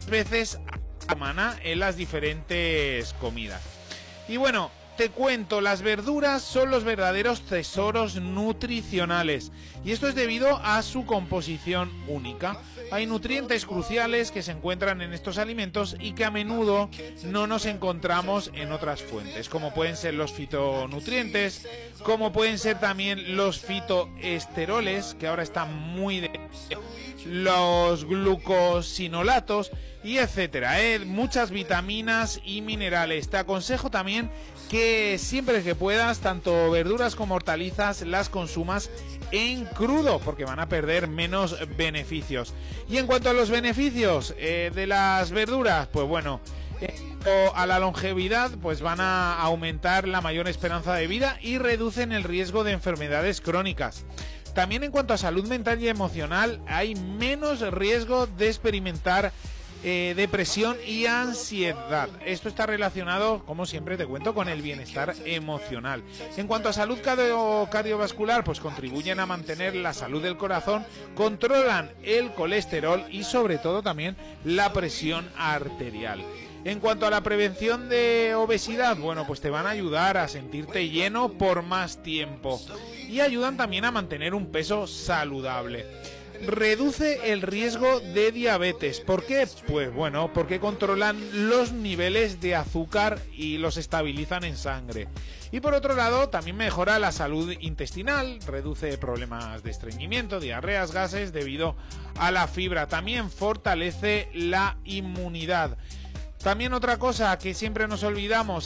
veces a la semana en las diferentes comidas. Y bueno, te cuento, las verduras son los verdaderos tesoros nutricionales y esto es debido a su composición única. Hay nutrientes cruciales que se encuentran en estos alimentos y que a menudo no nos encontramos en otras fuentes, como pueden ser los fitonutrientes, como pueden ser también los fitoesteroles, que ahora están muy de los glucosinolatos y etcétera, muchas vitaminas y minerales. Te aconsejo también que siempre que puedas, tanto verduras como hortalizas, las consumas en crudo, porque van a perder menos beneficios. Y en cuanto a los beneficios de las verduras, pues bueno, a la longevidad, pues van a aumentar la mayor esperanza de vida y reducen el riesgo de enfermedades crónicas. También en cuanto a salud mental y emocional, hay menos riesgo de experimentar depresión y ansiedad. Esto está relacionado, como siempre te cuento, con el bienestar emocional. En cuanto a salud cardiovascular, pues contribuyen a mantener la salud del corazón, controlan el colesterol y sobre todo también la presión arterial. En cuanto a la prevención de obesidad, bueno, pues te van a ayudar a sentirte lleno por más tiempo y ayudan también a mantener un peso saludable. Reduce el riesgo de diabetes. ¿Por qué? Pues bueno, porque controlan los niveles de azúcar y los estabilizan en sangre. Y por otro lado, también mejora la salud intestinal, reduce problemas de estreñimiento, diarreas, gases debido a la fibra. También fortalece la inmunidad. También otra cosa que siempre nos olvidamos,